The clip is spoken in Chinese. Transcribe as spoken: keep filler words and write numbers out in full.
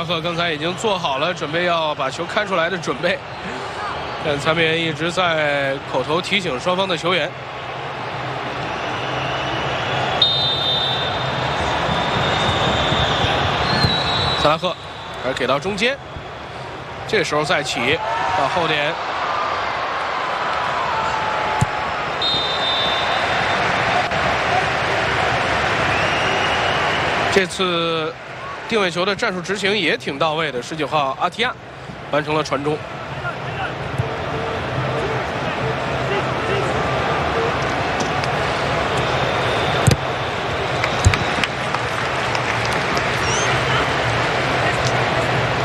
赫刚才已经做好了准备要把球开出来的准备，但裁判员一直在口头提醒双方的球员。萨拉赫还是给到中间，这时候再起到后点。 这次定位球的战术执行也挺到位的，十九号阿提亚完成了传中。